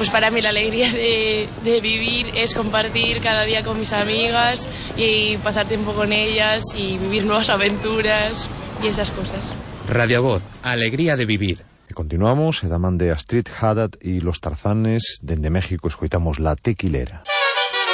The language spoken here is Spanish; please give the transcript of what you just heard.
Pues para mí la alegría de vivir es compartir cada día con mis amigas y pasar tiempo con ellas y vivir nuevas aventuras y esas cosas. Radio Voz, alegría de vivir. E continuamos, e da man de Astrid Haddad e los Tarzanes, dende México escoitamos La Tequilera.